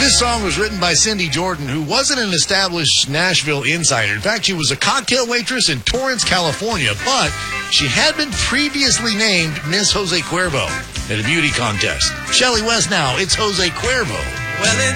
This song was written by Cindy Jordan, who wasn't an established Nashville insider. In fact, she was a cocktail waitress in Torrance, California, but she had been previously named Miss Jose Cuervo at a beauty contest. Shelley West now, it's Jose Cuervo. Well,